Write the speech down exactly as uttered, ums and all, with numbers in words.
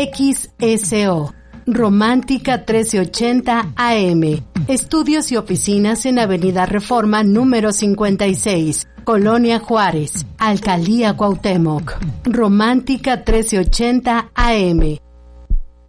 X S O. Romántica trece ochenta A M. Estudios y oficinas en Avenida Reforma número cincuenta y seis, Colonia Juárez, Alcaldía Cuauhtémoc. Romántica trece ochenta A M.